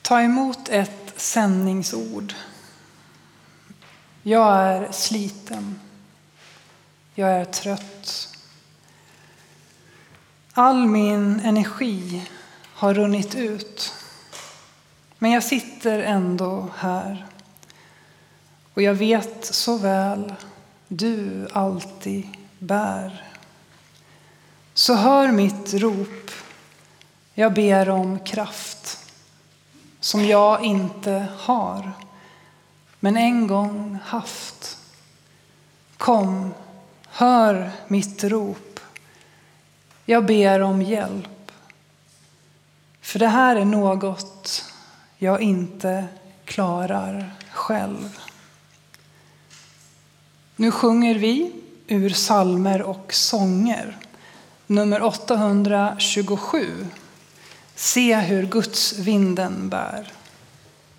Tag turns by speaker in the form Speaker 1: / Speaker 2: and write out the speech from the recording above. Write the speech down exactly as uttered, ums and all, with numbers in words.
Speaker 1: Ta emot ett sändningsord. Jag är sliten. Jag är trött. All min energi har runnit ut. Men jag sitter ändå här. Och jag vet så väl du alltid bär. Så hör mitt rop. Jag ber om kraft. Som jag inte har. Men en gång haft. Kom, hör mitt rop. Jag ber om hjälp. För det här är något jag inte klarar själv. Nu sjunger vi ur psalmer och sånger. Nummer åttahundratjugosju. Se hur Guds vinden bär.